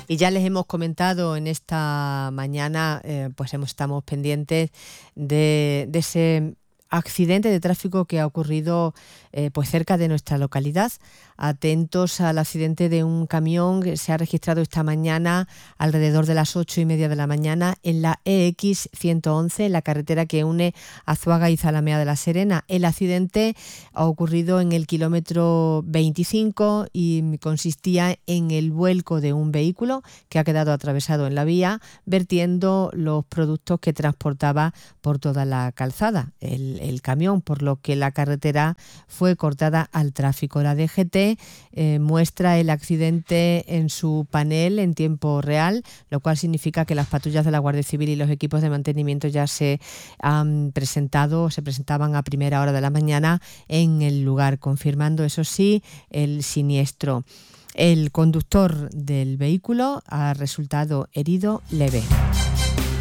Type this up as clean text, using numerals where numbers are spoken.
Y ya les hemos comentado en esta mañana, pues estamos pendientes de ese accidente de tráfico que ha ocurrido pues cerca de nuestra localidad. Atentos al accidente de un camión que se ha registrado esta mañana alrededor de las 8:30 de la mañana en la EX 111, en la carretera que une Azuaga y Zalamea de la Serena. El accidente ha ocurrido en el kilómetro 25 y consistía en el vuelco de un vehículo que ha quedado atravesado en la vía, vertiendo los productos que transportaba por toda la calzada, el camión, por lo que la carretera fue cortada al tráfico. La DGT muestra el accidente en su panel en tiempo real, lo cual significa que las patrullas de la Guardia Civil y los equipos de mantenimiento ya se presentaban a primera hora de la mañana en el lugar, confirmando, eso sí, el siniestro. El conductor del vehículo ha resultado herido leve.